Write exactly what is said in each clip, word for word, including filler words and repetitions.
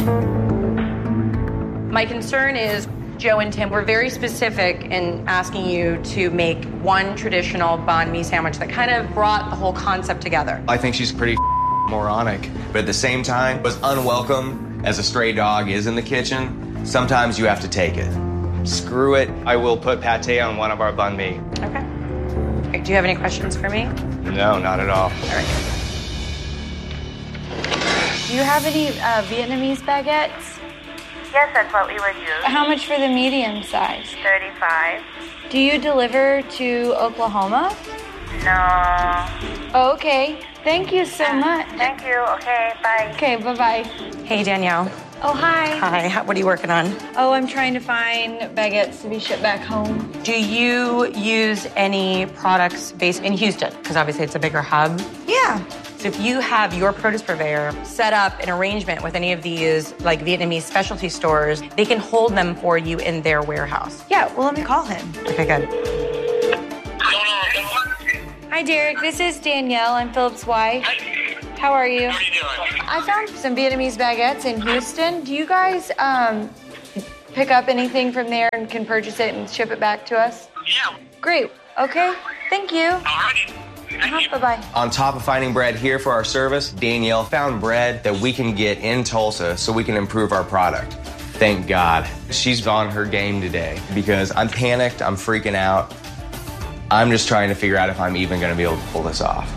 My concern is Joe and Tim were very specific in asking you to make one traditional banh mi sandwich that kind of brought the whole concept together. I think she's pretty moronic, but at the same time, as unwelcome as a stray dog is in the kitchen, sometimes you have to take it. Screw it. I will put pate on one of our banh mi. Okay. Do you have any questions for me? No, not at all. All right. Do you have any uh, Vietnamese baguettes? Yes, that's what we would use. How much for the medium size? thirty-five. Do you deliver to Oklahoma? No. Oh, okay. Thank you so much. Thank you. Okay, bye. Okay, bye-bye. Hey, Danielle. Oh, hi. Hi. How, what are you working on? Oh, I'm trying to find baguettes to be shipped back home. Do you use any products based in Houston? Because obviously it's a bigger hub. Yeah. So if you have your produce purveyor set up an arrangement with any of these like Vietnamese specialty stores, they can hold them for you in their warehouse. Yeah, well, let me call him. Okay, good. Hi, Derek. This is Danielle. I'm Philip's wife. How are you? How are you doing? I found some Vietnamese baguettes in Houston. Do you guys um, pick up anything from there and can purchase it and ship it back to us? Yeah. Great. Okay. Thank you. Alrighty. Uh-huh. Bye-bye. On top of finding bread here for our service, Danielle found bread that we can get in Tulsa so we can improve our product. Thank God. She's on her game today because I'm panicked, I'm freaking out. I'm just trying to figure out if I'm even going to be able to pull this off.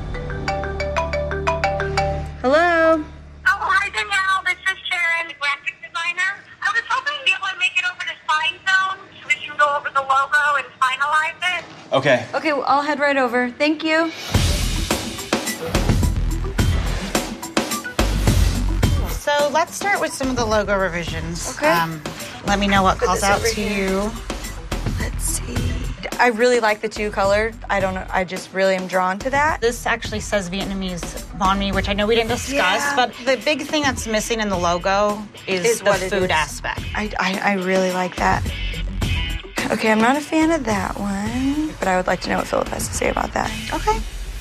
Hello. Oh, hi, Danielle. This is Sharon, the graphic designer. I was hoping to be able to make it over to Sign Zone so we can go over the logo and finalize it. Okay. Okay, well, I'll head right over. Thank you. So let's start with some of the logo revisions. Okay. Um, let me know what Put calls this out over to here. you. Let's see. I really like the two colored. I don't know. I just really am drawn to that. This actually says Vietnamese banh mi, which I know we didn't discuss, Yeah. but the big thing that's missing in the logo is, Is the what it food is. aspect. I, I, I really like that. Okay, I'm not a fan of that one, but I would like to know what Philip has to say about that. Okay.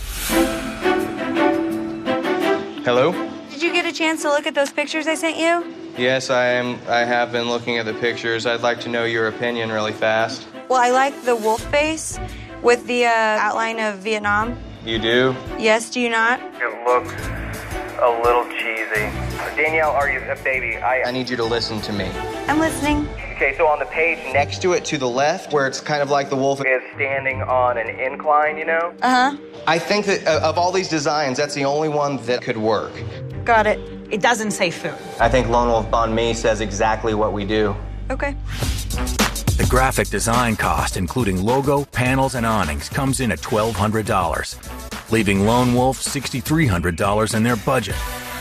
Hello? Did you get a chance to look at those pictures I sent you? Yes, I am. I have been looking at the pictures. I'd like to know your opinion really fast. Well, I like the wolf face with the uh, outline of Vietnam. You do? Yes, do you not? It looks a little cheesy. Danielle, are you a baby? I, I need you to listen to me. I'm listening. Okay, so on the page next Next to it, to the left, where it's kind of like the wolf. is standing on an incline, you know? Uh-huh. I think that uh, of all these designs, that's the only one that could work. Got it. It doesn't say food. I think Lone Wolf Banh Mi says exactly what we do. Okay. The graphic design cost, including logo, panels, and awnings, comes in at twelve hundred dollars, leaving Lone Wolf six thousand three hundred dollars in their budget.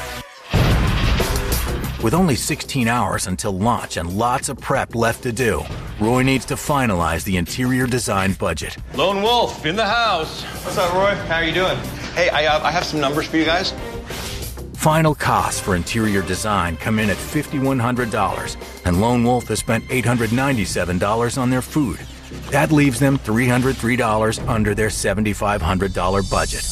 With only sixteen hours until launch and lots of prep left to do, Roy needs to finalize the interior design budget. Lone Wolf in the house. What's up, Roy? How are you doing? Hey, I, uh, I have some numbers for you guys. Final costs for interior design come in at five thousand one hundred dollars, and Lone Wolf has spent eight hundred ninety-seven dollars on their food. That leaves them three hundred three dollars under their seven thousand five hundred dollars budget.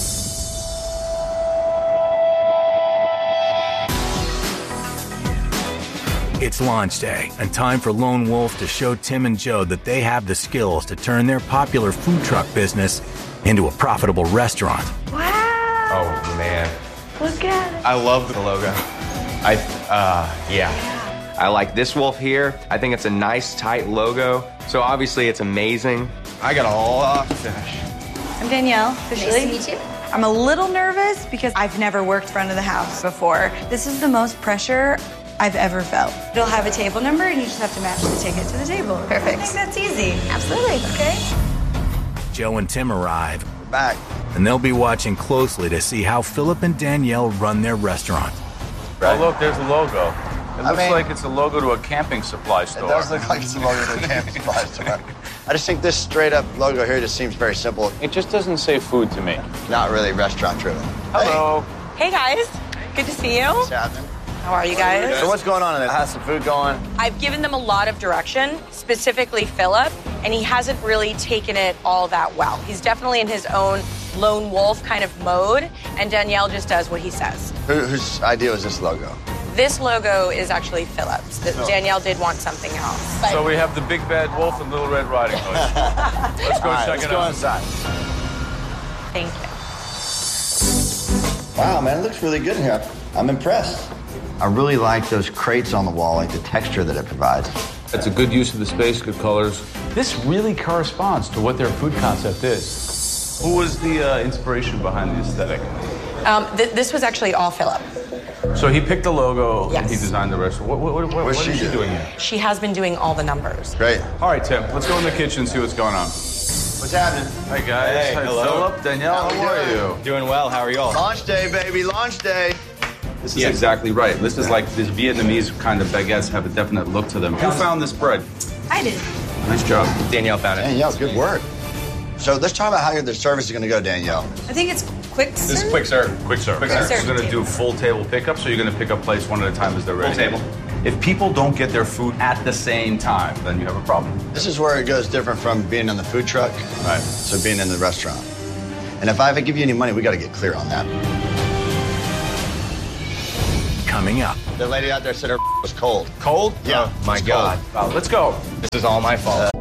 It's launch day, and time for Lone Wolf to show Tim and Joe that they have the skills to turn their popular food truck business into a profitable restaurant. Wow. Oh, man. Look at it. I love the logo. I, uh, yeah. I like this wolf here. I think it's a nice, tight logo. So obviously it's amazing. I got a lot to finish. I'm Danielle, officially. Nice to meet you. I'm a little nervous because I've never worked front of the house before. This is the most pressure I've ever felt. It'll have a table number and you just have to match the ticket to the table. Perfect. I think that's easy. Absolutely. Okay. Joe and Tim arrive, We're back. and they'll be watching closely to see how Philip and Danielle run their restaurant. Oh, look, there's the logo. It looks mean- like it's a logo to a camping supply store. It does look like it's a logo to a camping supply store. I just think this straight up logo here just seems very simple. It just doesn't say food to me. Not really restaurant driven. Hello. Hey, guys. Good to see you. What's happening? How are you guys? So what's going on in there? Has some food going? I've given them a lot of direction, specifically Philip, and he hasn't really taken it all that well. He's definitely in his own lone wolf kind of mode, and Danielle just does what he says. Who, whose idea was this logo? This logo is actually Phillips. The, No. Danielle did want something else. But So we have the Big Bad Wolf and Little Red Riding Hood. Let's go All right, check let's it go out. inside. Thank you. Wow, man, it looks really good in here. I'm impressed. I really like those crates on the wall, like the texture that it provides. It's a good use of the space, good colors. This really corresponds to what their food concept is. Who was the uh, inspiration behind the aesthetic? Um, th- this was actually all Philip. So he picked the logo Yes. and he designed the rest. What, what, what, what, What's what she is she doing? doing here? She has been doing all the numbers. Great. All right, Tim, let's go in the kitchen and see what's going on. What's happening? Hi, guys. Hey, Hi, hello. Philip, Danielle, How how, we are doing? you? Doing well. How are y'all? Launch day, baby, launch day. This is exactly right. This is like this Vietnamese kind of baguettes have a definite look to them. Who found this bread? I did. Nice job. Danielle found it. Danielle, good work. So let's talk about how the service is going to go, Danielle. I think it's quick. This is quick serve. Quick serve. Quick We're serve. going to do full table pickup, so you're going to pick up plates one at a time as they're ready. Full table. If people don't get their food at the same time, then you have a problem. This is where it goes different from being in the food truck, Right. so being in the restaurant. And if I ever give you any money, we got to get clear on that. Coming up. The lady out there said her was cold. Cold? Yeah. My it's God. Wow, let's go. This is all my fault.